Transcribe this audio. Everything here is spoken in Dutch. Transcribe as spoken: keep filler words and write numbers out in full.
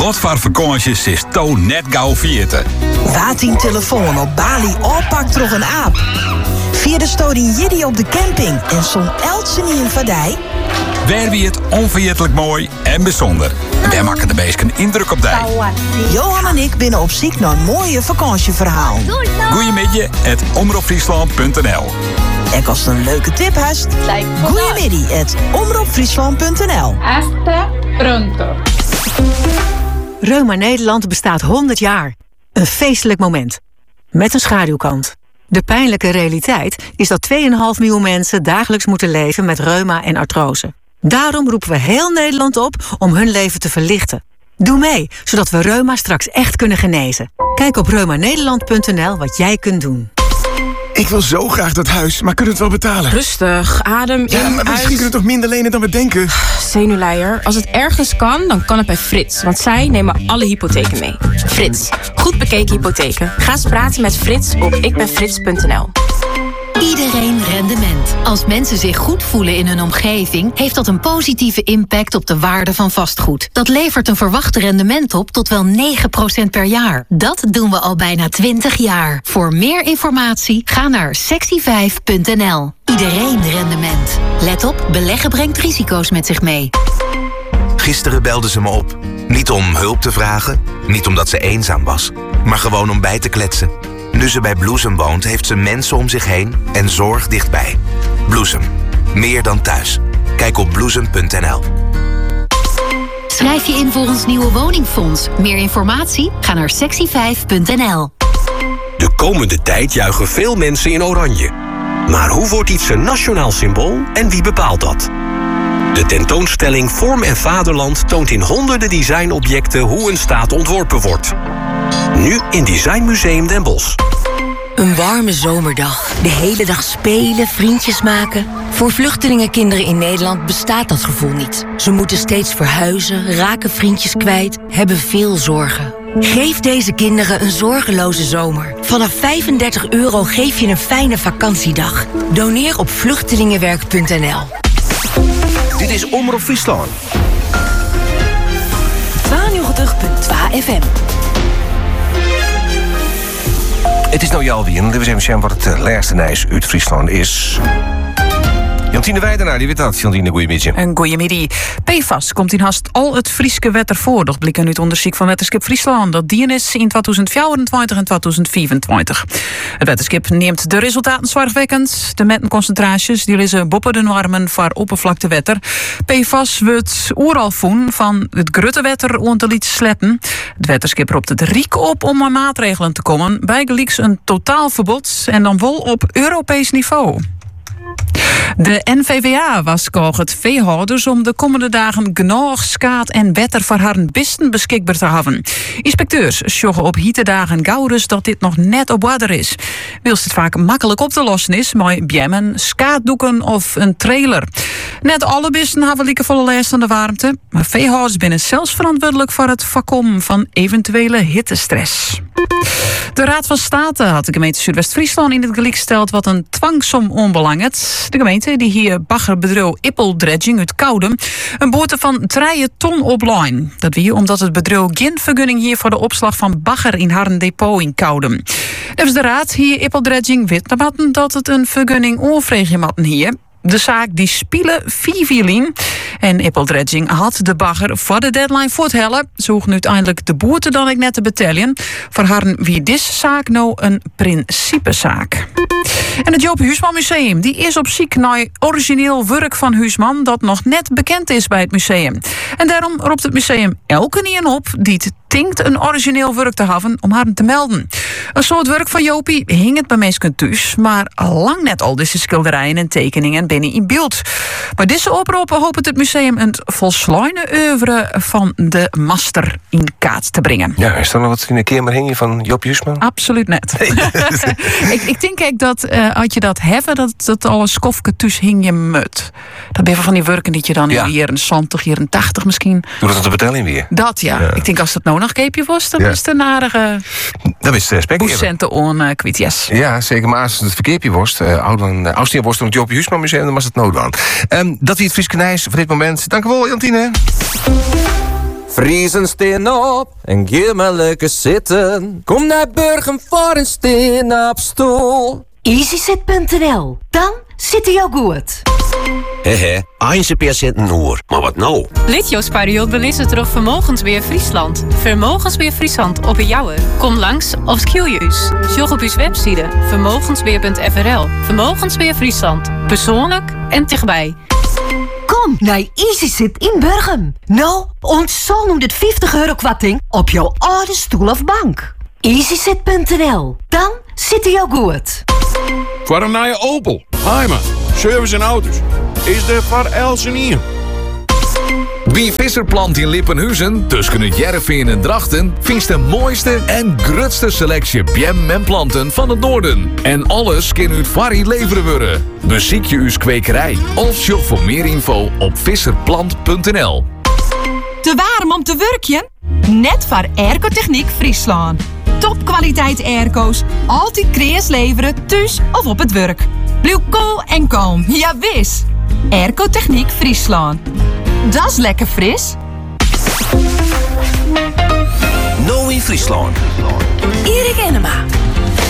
Wat voor vakanties is Toon net gauw vieren? Wating telefoon op Bali oppakt toch een aap. Via de storing Jiddy op de camping en zo'n Eltsen in Vadij. Waar wie het onvergetelijk mooi en bijzonder. Wij maken de meesten indruk op dij. Johan en ik binnen op zoek naar een mooie vakantieverhaal. Goeiemiddag, het omroepfriesland punt n l. En als het een leuke tip hast, goeiemiddag, het omroepfriesland punt n l. Hasta pronto. Reuma Nederland bestaat honderd jaar. Een feestelijk moment. Met een schaduwkant. De pijnlijke realiteit is dat twee komma vijf miljoen mensen dagelijks moeten leven met reuma en artrose. Daarom roepen we heel Nederland op om hun leven te verlichten. Doe mee, zodat we reuma straks echt kunnen genezen. Kijk op reuma nederland punt n l wat jij kunt doen. Ik wil zo graag dat huis, maar kunnen we het wel betalen? Rustig, adem in, ja, maar misschien uit. kunnen we toch minder lenen dan we denken? Zenuwleier, als het ergens kan, dan kan het bij Frits. Want zij nemen alle hypotheken mee. Frits, goed bekeken hypotheken. Ga eens praten met Frits op ikbenfrits punt n l. Iedereen rendement. Als mensen zich goed voelen in hun omgeving, heeft dat een positieve impact op de waarde van vastgoed. Dat levert een verwacht rendement op tot wel negen procent per jaar. Dat doen we al bijna twintig jaar. Voor meer informatie ga naar sexy vijf punt n l. Iedereen rendement. Let op, beleggen brengt risico's met zich mee. Gisteren belde ze me op. Niet om hulp te vragen, niet omdat ze eenzaam was, maar gewoon om bij te kletsen. Nu ze bij Bloesem woont, heeft ze mensen om zich heen en zorg dichtbij. Bloesem. Meer dan thuis. Kijk op bloesem punt n l. Schrijf je in voor ons nieuwe woningfonds. Meer informatie? Ga naar sexy vijf punt n l. De komende tijd juichen veel mensen in oranje. Maar hoe wordt iets een nationaal symbool en wie bepaalt dat? De tentoonstelling Vorm en Vaderland toont in honderden designobjecten hoe een staat ontworpen wordt. Nu in Designmuseum Den Bosch. Een warme zomerdag. De hele dag spelen, vriendjes maken. Voor vluchtelingenkinderen in Nederland bestaat dat gevoel niet. Ze moeten steeds verhuizen, raken vriendjes kwijt, hebben veel zorgen. Geef deze kinderen een zorgeloze zomer. Vanaf vijfendertig euro geef je een fijne vakantiedag. Doneer op vluchtelingenwerk punt n l. Dit is Omroep Friesland. tweeënnegentig punt twee F M. Het is nou Jalwien. We zijn zien wat het laatste nieuws uit Friesland is. Jantine Weidenaar, die weet dat. Jantine, goeiemiddag. Een goeiemiddag. P F A S komt in haast al het Frieske wetter voor. Doch blikken uit onderzoek van Wetenschap Friesland. Dat die is in tweeduizend vierentwintig en tweeduizend vierentwintig. Het wetenschap neemt de resultaten zwaarwekkend. De mettenconcentraties die liggen boven de normen voor oppervlaktewetter. P F A S wordt ooral voen van het grutte wetter om te liet sletten. Het wetenschap roept het riek op om aan maatregelen te komen. Bijgelijks een totaalverbod en dan wel op Europees niveau. De N V W A waarschuwt het veehouders om de komende dagen genoeg skaat en wetter voor haar bisten beschikbaar te hebben. Inspecteurs sjoggen op hittedagen Gaurus dat dit nog net op water is. Wilst het vaak makkelijk op te lossen is, met bjemmen, skaatdoeken of een trailer. Net alle bisten hebben lieke volle last aan de warmte, maar veehouders zijn zelfs verantwoordelijk voor het voorkomen van eventuele hittestress. De Raad van State had de gemeente Zuidwest-Friesland in het gelijk gesteld wat een dwangsom onbelangt. De gemeente die hier baggerbedrijf Ippeldredging uit Koudem een boete van drie ton opline. Dat weer omdat het bedrijf geen vergunning hier voor de opslag van bagger in haar depot in Koudem. Dus de Raad hier Ippeldredging weet dat het een vergunning onvregen matten hier. De zaak die spielen viervierlien. En Ippeldredging had de bagger voor de deadline voor het hellen. Ze hoeft nu uiteindelijk de boete dan ik net te betalen. Voor haar wie deze zaak nou een principezaak. En het Joop Huisman Museum die is op zoek naar origineel werk van Huisman dat nog net bekend is bij het museum. En daarom roept het museum elke nien op die het tinkt een origineel werk te hebben om haar te melden. Een soort werk van Jopie hing het bij mensen thuis, maar lang net al deze schilderijen en tekeningen binnen in beeld. Bij deze oproepen hoopt het museum een volsluine oeuvre van de master in kaart te brengen. Ja, is er nog wat in een keer maar hing je van Joop Huisman? Absoluut net. ik, ik denk ook dat uh, als je dat hebben, dat dat al een skofke thuis hing je mut. Dat ben je van die werken die je dan ja. in de jaren zeventig, jaren tachtig misschien. Doe dat op de betelling weer? Dat ja. ja. Ik denk als het nou nog keepje was, dan ja. is het een aardige dat is uh, boecenten on uh, kwijt, yes. Ja, zeker. Maar als het verkeerpje was, uh, Oudsteer was het Joop Huisman Museum, dan was het nood aan. Um, dat wie het Frieske Nijs voor dit moment. Dank u wel, Jantine. Friesen steen op en geef me lekker zitten. Kom naar Burgum voor een steen op stoel. easysit punt n l. Dan zit hij jou goed. Hehe, eindje per cent noor. Maar wat nou? Litio Spariot belisset terug Vermogensbeheer Friesland. Vermogensbeheer Friesland op een jouwer. Kom langs of skiel je us. Sjog op uw website vermogensbeheer punt f r l. Vermogensbeheer Friesland. Persoonlijk en dichtbij. Kom naar easysit in Burgum. Nou, ontzol nu dit vijftig euro kwatting op jouw oude stoel of bank. easysit punt n l. Dan zit hij jou goed. Voor een nieuwe Opel, Heima, service en auto's. Is er voor Elsenien. Wie Visserplant in Lippenhuizen, tussen het Jervin en Drachten, vindt de mooiste en grootste selectie bjem en planten van het noorden. En alles kan uit Varrie leveren worden. Beziek je uw kwekerij of shop voor meer info op visserplant punt n l. Te warm om te werkjen? Net voor Airco-Techniek Friesland. Topkwaliteit airco's, altijd kreas leveren, thuis of op het werk. Blijf cool en kalm, ja wis. Airco-Techniek Friesland. Dat is lekker fris. Nou in Friesland. Erik Enema.